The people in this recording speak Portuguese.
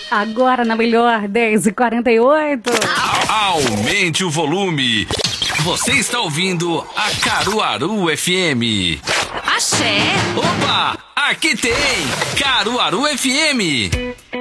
Agora na melhor 10h48. Aumente o volume. Você está ouvindo a Caruaru FM. Axé. Opa, aqui tem Caruaru FM.